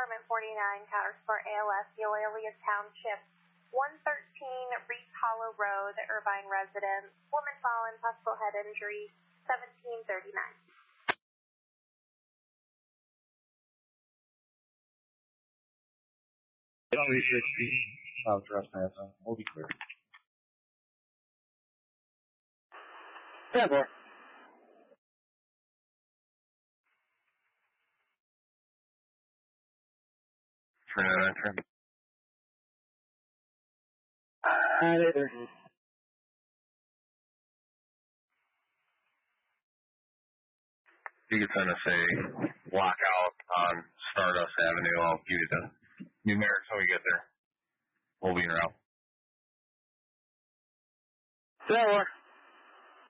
Department 49, Tower Sport ALS, Eolia Township, 113 Reese Hollow Road, Irvine residence. Woman fallen, possible head injury, 1739. We'll be clear. Yeah, boy. Turn. Later. You can send us a lockout on Stardust Avenue. I'll give you the numerics when we get there. We'll be around. Yeah, boy.